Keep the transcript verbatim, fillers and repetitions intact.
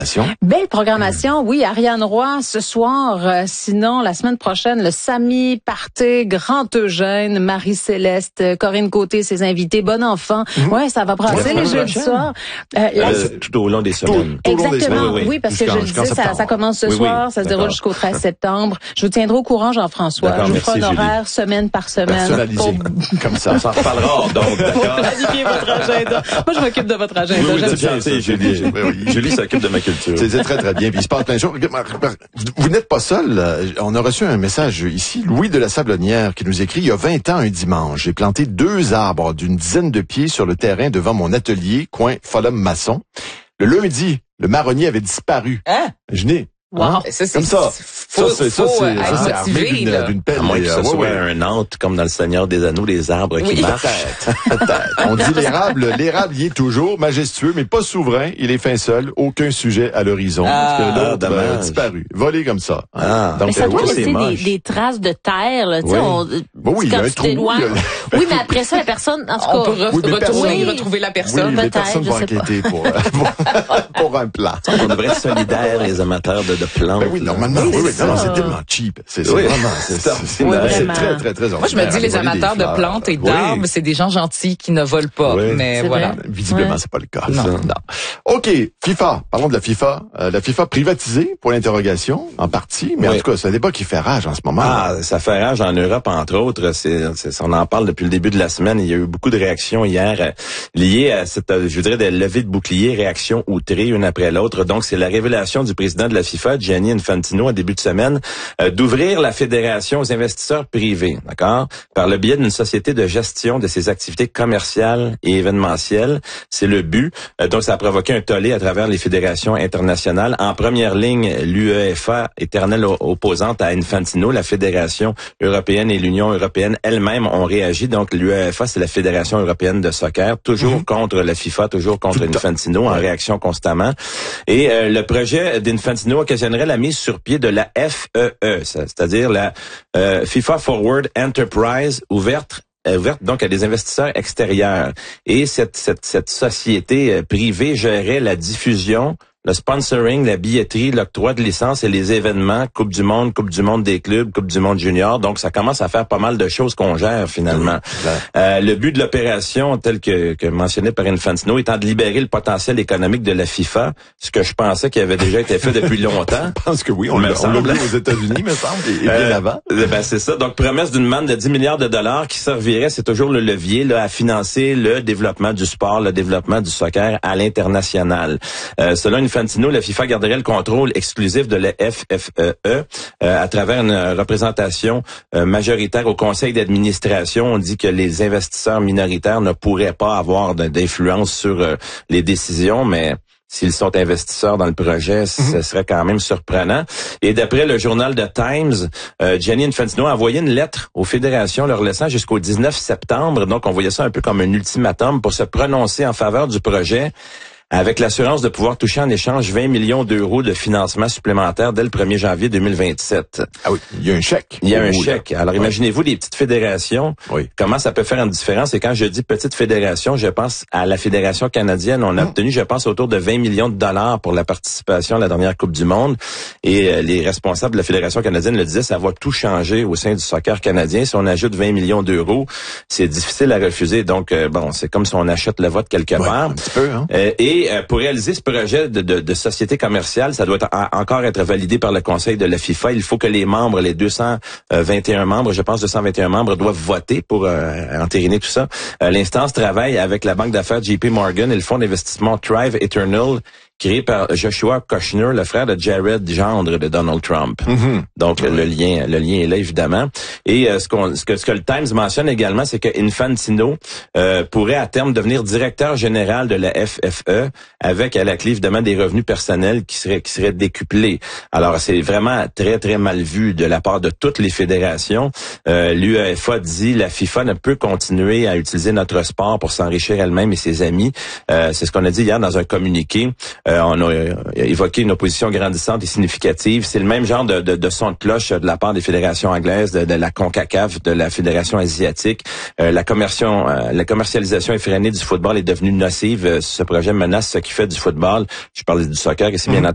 Belle programmation, oui. Ariane Roy, ce soir. Euh, sinon, la semaine prochaine, le Samy Party, Grand Eugène, Marie-Céleste, Corinne Côté, ses invités, Bon Enfant. Mm-hmm. Ouais, ça va brasser les jeux du soir. Euh, la... euh, tout au long des semaines. Tout, tout Exactement, oui, oui, oui, parce que je le disais, ça, ça commence ce oui, soir, oui, ça se déroule jusqu'au treize septembre. Je vous tiendrai au courant, Jean-François. Je vous ferai un horaire semaine par semaine. Pour... Comme ça, on s'en reparlera. Donc, d'accord. Planifiez votre agenda. Moi, je m'occupe de votre agenda. Oui, oui, bien, c'est Julie. Oui, Julie s'occupe de ma culture. C'est très, très bien. Puis il se passe plein de choses. Vous n'êtes pas seul. On a reçu un message ici. Louis de la Sablonnière qui nous écrit: il y a vingt ans, un dimanche, j'ai planté deux arbres d'une dizaine de pieds sur le terrain devant mon atelier, coin Follum-Masson. Le lundi, le marronnier avait disparu. Hein? Je n'ai. Wow. Hein? Ça, c'est, comme ça. Faut, ça, c'est, faut ça, c'est, être ça, c'est motivé, d'une, d'une pelle. À moins que ce euh, soit ouais, un Nantes, comme dans Le Seigneur des Anneaux, les arbres oui. qui marchent. Peut-être, peut-être. On dit l'érable, l'érable y est toujours majestueux, mais pas souverain. Il est fin seul, aucun sujet à l'horizon. Ah, parce que l'autre dommage. a disparu, volé comme ça. Ah, donc, mais ça euh, doit ouais, laisser des, des traces de terre, là, tu sais, oui. on, bon, oui, quand il y a tu un trou. t'éloignes. Oui, mais après ça, la personne, en tout cas. On peut re- oui, retourner, personne, retrouver la personne. Oui, mais personne va enquêter pour, pour, pour un plan. On devrait être solidaires, les amateurs de, de plantes. Ben oui, normalement, oui, oui, non, c'est tellement cheap. C'est, c'est oui. vraiment, c'est, c'est, c'est, oui, c'est vraiment. très, très, très Moi, je me dis, les amateurs de plantes et d'arbres, oui. c'est des gens gentils qui ne volent pas. Oui. Mais c'est voilà. vrai. Visiblement, ouais. c'est pas le cas. Non. non. OK. FIFA. Parlons de la FIFA. Euh, la FIFA privatisée, pour l'interrogation, en partie. Mais oui. en tout cas, c'est un débat qui fait rage en ce moment. Ah, ça fait rage en Europe, entre autres. C'est, c'est, on en parle depuis le début de la semaine. Il y a eu beaucoup de réactions hier euh, liées à cette, euh, je voudrais, des levées de boucliers, réactions outrées, une après l'autre. Donc, c'est la révélation du président de la FIFA, Gianni Infantino, en début de semaine, euh, d'ouvrir la fédération aux investisseurs privés, d'accord, par le biais d'une société de gestion de ses activités commerciales et événementielles. C'est le but. Euh, donc, ça a provoqué un tollé à travers les fédérations internationales. En première ligne, l'U E F A, éternelle opposante à Infantino, la Fédération européenne et l'Union européenne elles-mêmes ont réagi. Donc, l'U E F A, c'est la Fédération européenne de soccer, toujours mm-hmm. contre la FIFA, toujours contre Infantino, en réaction constamment. Et euh, le projet d'Infantino occasionnerait la mise sur pied de la F E E, c'est-à-dire la euh, FIFA Forward Enterprise, ouverte ouverte donc à des investisseurs extérieurs. Et cette, cette, cette société euh, privée gérait la diffusion, le sponsoring, la billetterie, l'octroi de licence et les événements, Coupe du Monde, Coupe du Monde des clubs, Coupe du Monde junior. Donc, ça commence à faire pas mal de choses qu'on gère, finalement. Oui, euh, le but de l'opération, tel que, que mentionné par Infantino, étant de libérer le potentiel économique de la FIFA, ce que je pensais qu'il avait déjà été fait depuis longtemps. Je pense que oui, on l'a vu aux États-Unis, me semble, et, et bien euh, avant. Ben, c'est ça. Donc, promesse d'une manne de dix milliards de dollars qui servirait, c'est toujours le levier, là, à financer le développement du sport, le développement du soccer à l'international. Euh, selon une Infantino, la FIFA garderait le contrôle exclusif de la F F E E euh, à travers une représentation euh, majoritaire au conseil d'administration. On dit que les investisseurs minoritaires ne pourraient pas avoir d'influence sur euh, les décisions, mais s'ils sont investisseurs dans le projet, mm-hmm. ce serait quand même surprenant. Et d'après le journal The Times, euh, Gianni Infantino a envoyé une lettre aux fédérations leur laissant jusqu'au dix-neuf septembre. Donc, on voyait ça un peu comme un ultimatum pour se prononcer en faveur du projet, avec l'assurance de pouvoir toucher en échange vingt millions d'euros de financement supplémentaire dès le premier janvier deux mille vingt-sept. Ah oui, il y a un chèque. Il y a un chèque. Alors, oui. Imaginez-vous les petites fédérations, oui. Comment ça peut faire une différence. Et quand je dis petite fédération, je pense à la Fédération canadienne. On a mmh. obtenu, je pense, autour de vingt millions de dollars pour la participation à la dernière Coupe du Monde. Et euh, les responsables de la Fédération canadienne le disaient, ça va tout changer au sein du soccer canadien. Si on ajoute vingt millions d'euros, c'est difficile à refuser. Donc, euh, bon, c'est comme si on achète le vote quelque ouais, part. Un petit peu, hein? Euh, et Euh, pour réaliser ce projet de, de, de société commerciale, ça doit être en, encore être validé par le conseil de la FIFA. Il faut que les membres, les deux cent vingt et un membres, je pense deux cent vingt et un membres, doivent voter pour euh, entériner tout ça. Euh, l'instance travaille avec la banque d'affaires J P Morgan et le fonds d'investissement Thrive Eternal, créé par Joshua Kushner, le frère de Jared, gendre de Donald Trump. Mm-hmm. Donc, oui. le lien le lien est là, évidemment. Et euh, ce, qu'on, ce, que, ce que le Times mentionne également, c'est que Infantino euh, pourrait à terme devenir directeur général de la F F E, avec à la clé, évidemment, des revenus personnels qui seraient qui seraient décuplés. Alors, c'est vraiment très, très mal vu de la part de toutes les fédérations. Euh, L'U E F A dit, la FIFA ne peut continuer à utiliser notre sport pour s'enrichir elle-même et ses amis. Euh, c'est ce qu'on a dit hier dans un communiqué. Euh, on a évoqué une opposition grandissante et significative. C'est le même genre de, de, de son de cloche de la part des fédérations anglaises, de, de la CONCACAF, de la Fédération asiatique. Euh, la, commercialisation, euh, la commercialisation effrénée du football est devenue nocive. Euh, ce projet menace ce qui fait du football. Je parlais du soccer et c'est bien entendu